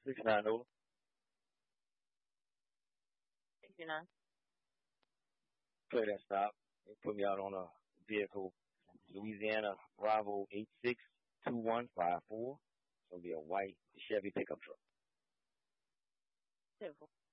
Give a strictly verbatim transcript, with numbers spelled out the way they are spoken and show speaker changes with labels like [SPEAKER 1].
[SPEAKER 1] Six nine Nola.
[SPEAKER 2] sixty-nine.
[SPEAKER 1] Play that stop. They put me out on a vehicle, Louisiana Bravo eight six two one five four. It's gonna be a white Chevy pickup truck.
[SPEAKER 2] Simple.